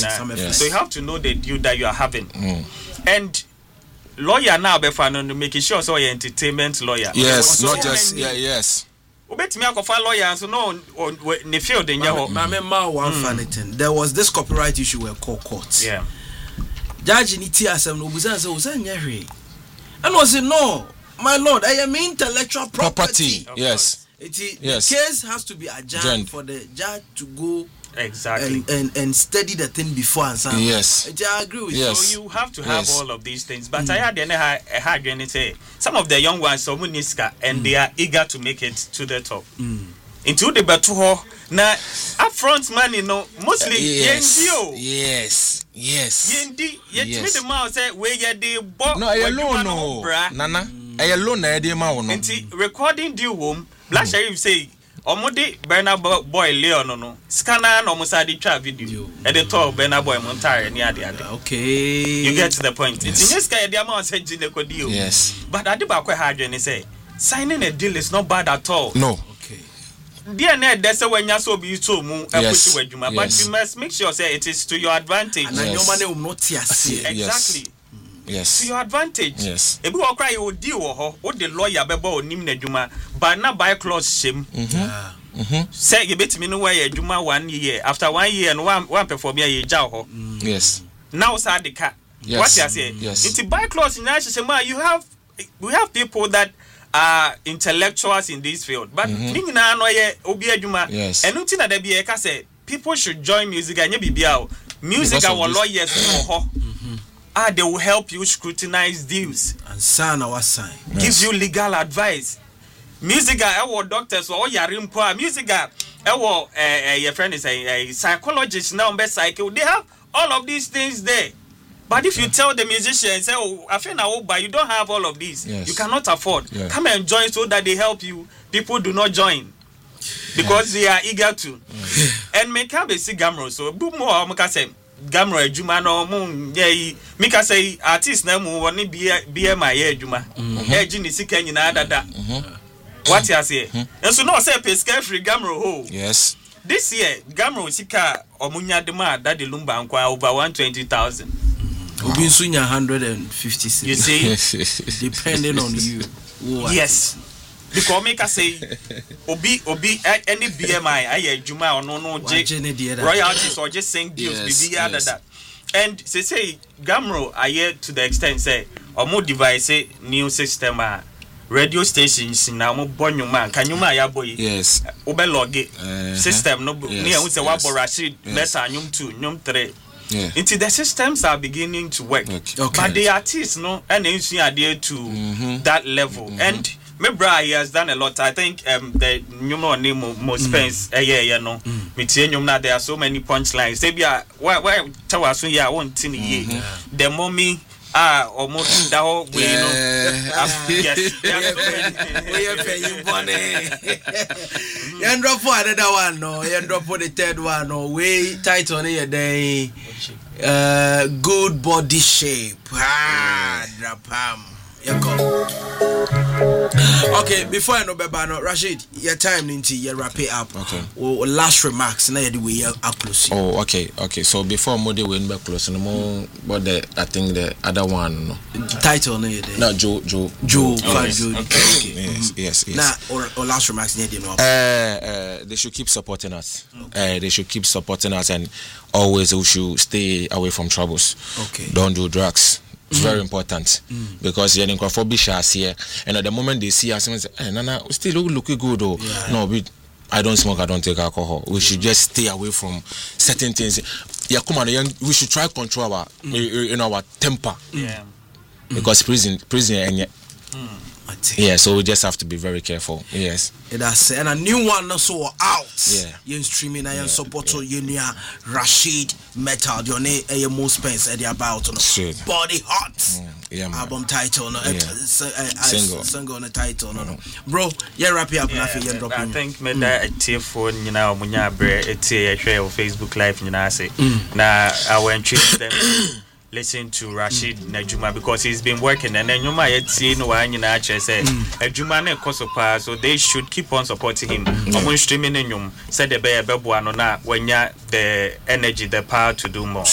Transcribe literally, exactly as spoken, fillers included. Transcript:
yes. So you have to know the deal that you are having. Mm. And lawyer now be found making sure so your entertainment lawyer. Yes, so not just yeah, yes. Obet me akofa lawyer so no ne field in your home. Ma one funny thing. There was this copyright issue where called courts. Yeah. Judge ni T S M no buza say uzanya hwe. And was it no, my lord, I am intellectual property. property. Yes. It, yes. The case has to be adjourned for the judge to go exactly and, and, and study the thing before and something. Yes. I agree with yes. you. So you have to have yes. all of these things. But mm. I had a hard to say some of the young ones so muniska and mm. they are eager to make it to the top. Mm. Into the batuho na upfront money no mostly uh, yes. yendio. Yes. Yes. Yendi yet yes. me the man say where you dey bo no I alone no nana I alone na dey ma wo no. Nti recording deal home Black Sheriff say omode Burna Boy Leon no no scanner no mo sa dey twa video e dey talk Burna Boy montare ni ade ade. Okay, you get to the point. Yes. It's in this guy dey am say gine ko deal. Yes. But ade ba kwa hard when say signing a deal is not bad at all. No. D N A that's when you so be so mu yes. but you must make sure say it is to your advantage. And yes. your money will not exactly. Yes. Yes. To your advantage. Yes. If you cry you deal ho what the lawyer bebo onim na djuma but na buy clause shame. Mhm. Mhm. Say you bet me no way djuma one year after one year and one one perform here you jaw ho. Yes. Now say the car. Yes. What you say? Yes. It's buy clause in that you have we have people that are intellectuals in this field, but mm-hmm. na no ye obi adwuma yes. enu ti na da bi e ka say people should join music anya bibia music our lawyers no ho ah they will help you scrutinize deals and sign our sign give yes. you legal advice. Music our doctors or yare mpo music our eh your friend is a psychologist now be psycho they have all of these things there. But if you tell the musician, say, oh, I feel now, but you don't have all of these, yes. you cannot afford. Yeah. Come and join so that they help you. People do not join because yes. they are eager to. Yes. And me can be see Gamro, so boom more. Me can say Gamro Juma no moon. Yeah, me can say artist na mu wani B M I yeah Juma. Eh, Jini si Kenya na dada. What you say? And so no say pay free Gamro ho. Yes. This year Gamro sika omunya dema that the lumba nkwa over one twenty thousand. Wow. one hundred fifty you see depending on you. Oh, yes because make us say obi obi any B M I aye juma or no no royalties or just saying deals yes, yes. that and say say Gamro aye to the extent say omo device new system uh, radio stations na mo bonyuma kanyuma ya boy yes obe log uh, system no yes, near who say yes, wa Rashid yes. better nyum two nyum three. Yeah. Until the systems are beginning to work, okay. Okay. But the artists, no, and they are there to mm-hmm. that level. Mm-hmm. And Mebra has done a lot. I think um the new name Mo Spence, eh yeah, you know, mm. there are so many punchlines. They be a why why tell us yeah one thing ye the mommy. Ah, almost that whole way, you know. Yes, we are paying money. You drop for another one, no. You drop for the third one, no. Way tight on your day. Uh, good body shape. Ah, drop ham. You go. Okay, before I know Bebano, Rashid, your time into your wrap it up. Okay. Or last remarks, now the way you are close. Oh, okay, okay. So before Modi went back close, no more. But the I think the other one, no. Title, no, no, Joe, Joe, Joe, oh, yes. Joe. Okay. Okay. Yes, yes, yes. Now, or, or last remarks, near the uh, uh, they should keep supporting us. Okay. Uh, they should keep supporting us, and always we should stay away from troubles. Okay. Don't do drugs. It's mm. very important mm. because you're in Crawford here, and at the moment they see us, they say, hey, Nana, we still look good, though. Yeah. No, we, I don't smoke, I don't take alcohol. We should just stay away from certain things. Yeah, come on, we should try to control our, mm. you know, our temper. Yeah. Because prison, prison, and yeah. Mm. Yeah, so we just have to be very careful. Yes. That's and a new one also out. Yeah. You streaming and yeah, you support yeah. you near Rashid Metal. Your name a Mo Spence Eddie about on Body Hot. Mm, yeah, man. Album title no yeah. uh, uh, single single on the title no no. Bro, yeah wrap it up yeah, na you drop I in. think me that a tear phone you know munya bre e share Facebook live you know say. Na I went to them listen to Rashid mm. Najuma because he's been working and then Nyuma yet see no one in actually say Najuma ne kosopa so they should keep on supporting him. Omo streaming nyum said the be be buano na when ya the energy the power to do more.